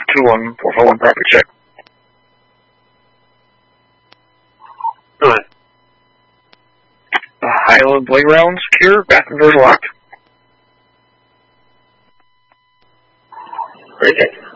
21441, traffic check. Good. Highland Playground secure, bathroom doors locked. Very good.